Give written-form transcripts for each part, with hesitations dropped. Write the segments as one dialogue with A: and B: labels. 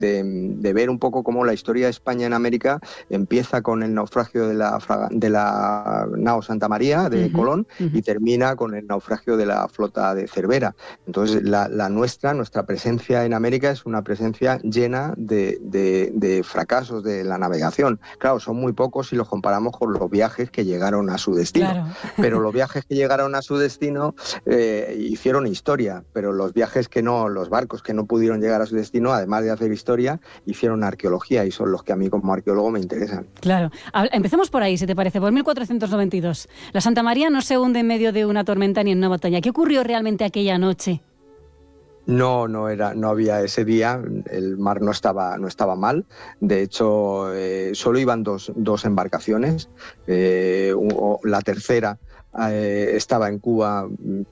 A: de ver un poco cómo la historia de España en América empieza con el naufragio de la nao Santa María de Colón y termina con el naufragio de la flota de Cervera. Entonces, nuestra presencia en América es una presencia llena de fracasos de la navegación. Claro, son muy pocos si los comparamos con los viajes que llegaron a su destino.
B: Claro.
A: Pero los viajes que llegaron a su destino hicieron historia, pero los viajes que no, los barcos que no pudieron llegar a su destino, además de hacer historia, hicieron arqueología, y son los que a mí como arqueólogo me interesan.
B: Claro. Empecemos por ahí, si te parece, por 1492. La Santa María no se hunde en medio de una tormenta ni en una batalla. ¿Qué ocurrió realmente aquella noche?
A: No había ese día, el mar no estaba mal. De hecho, solo iban dos embarcaciones. La tercera estaba en Cuba,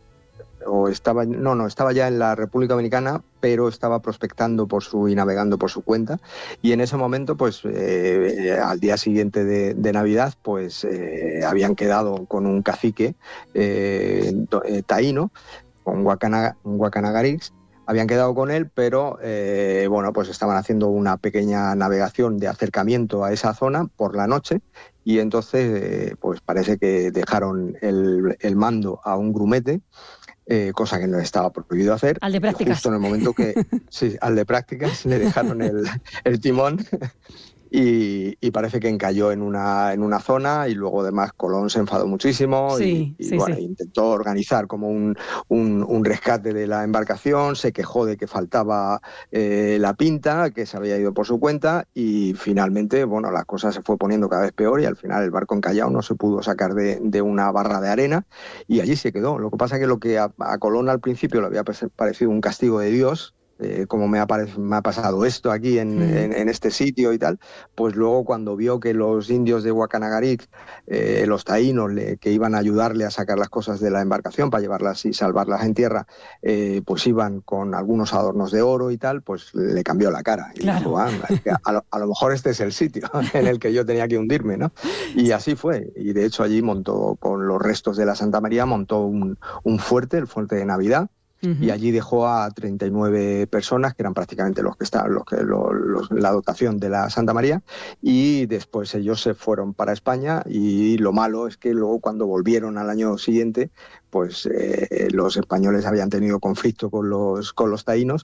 A: estaba ya en la República Dominicana, pero estaba prospectando y navegando por su cuenta. Y en ese momento, pues al día siguiente de Navidad, pues habían quedado con un cacique taíno, con Guacanagarix. Habían quedado con él, pero pues estaban haciendo una pequeña navegación de acercamiento a esa zona por la noche, y entonces pues parece que dejaron el mando a un grumete, cosa que no estaba prohibido hacer.
B: Al de prácticas.
A: Justo en el momento que sí, al de prácticas le dejaron el timón. Y parece que encalló en una zona, y luego además Colón se enfadó muchísimo.
B: Sí.
A: Intentó organizar como un rescate de la embarcación, se quejó de que faltaba la pinta, que se había ido por su cuenta, y finalmente la cosa se fue poniendo cada vez peor, y al final el barco encallado no se pudo sacar de una barra de arena, y allí se quedó. Lo que pasa es que lo que a Colón al principio le había parecido un castigo de Dios, como me ha pasado esto aquí en este sitio y tal, pues luego cuando vio que los indios de Guacanagarix, los taínos que iban a ayudarle a sacar las cosas de la embarcación para llevarlas y salvarlas en tierra, pues iban con algunos adornos de oro y tal, pues le cambió la cara. Y
B: claro.
A: dijo, a lo mejor este es el sitio en el que yo tenía que hundirme, ¿no? Y así fue. Y de hecho allí montó, con los restos de la Santa María, montó un fuerte, el fuerte de Navidad. Y allí dejó a 39 personas, que eran prácticamente la dotación de la Santa María, y después ellos se fueron para España. Y lo malo es que luego, cuando volvieron al año siguiente, pues los españoles habían tenido conflicto con los taínos,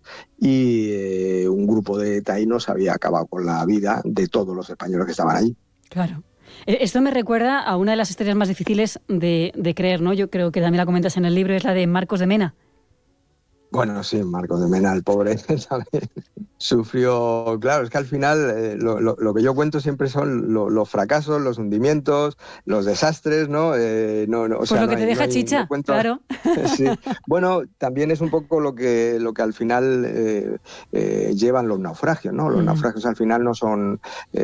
A: y un grupo de taínos había acabado con la vida de todos los españoles que estaban allí.
B: Claro. Esto me recuerda a una de las historias más difíciles de creer, ¿no? Yo creo que también la comentas en el libro, es la de Marcos de Mena.
A: Bueno, sí, Marcos de Mena, el pobre, también sufrió. Claro, es que al final lo que yo cuento siempre son los fracasos, los hundimientos, los desastres, ¿no?
B: Pues lo que te deja chicha, claro.
A: Sí. Bueno, también es un poco lo que al final llevan los naufragios, ¿no? Los naufragios al final no son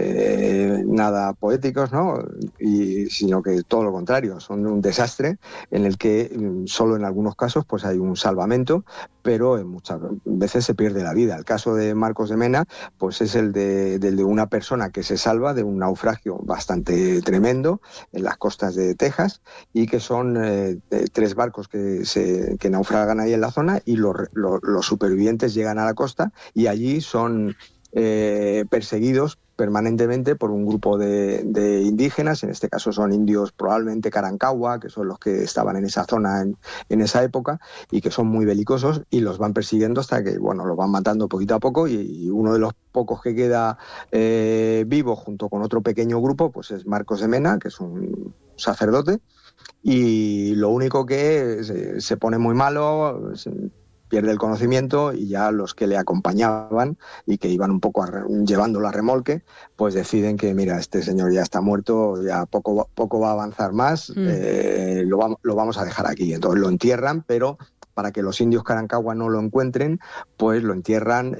A: nada poéticos, ¿no? Sino que todo lo contrario, son un desastre en el que solo en algunos casos pues hay un salvamento, pero muchas veces se pierde la vida. El caso de Marcos de Mena pues es el de una persona que se salva de un naufragio bastante tremendo en las costas de Texas, y que son 3 barcos que naufragan ahí en la zona, y los supervivientes llegan a la costa, y allí son perseguidos permanentemente por un grupo de indígenas. En este caso son indios probablemente Carancagua, que son los que estaban en esa zona en esa época, y que son muy belicosos, y los van persiguiendo hasta que los van matando poquito a poco, y uno de los pocos que queda vivo junto con otro pequeño grupo pues es Marcos de Mena, que es un sacerdote, y lo único que se pone muy malo, pierde el conocimiento, y ya los que le acompañaban y que iban un poco llevándolo a remolque, pues deciden que mira, este señor ya está muerto, ya poco va a avanzar más, lo vamos a dejar aquí. Entonces lo entierran, pero para que los indios Carancagua no lo encuentren, pues lo entierran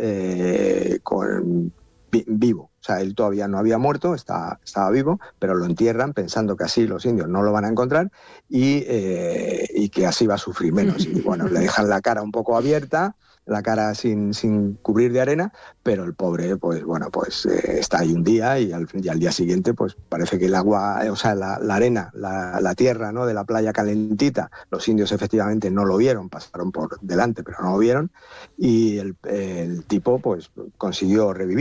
A: vivo. O sea, él todavía no había muerto, estaba vivo, pero lo entierran pensando que así los indios no lo van a encontrar, y que así va a sufrir menos. Y le dejan la cara un poco abierta, la cara sin cubrir de arena, pero el pobre, pues bueno, pues está ahí un día y al día siguiente, pues parece que el agua, o sea, la arena, la tierra, ¿no?, de la playa calentita, los indios efectivamente no lo vieron, pasaron por delante, pero no lo vieron, y el tipo, pues consiguió revivir.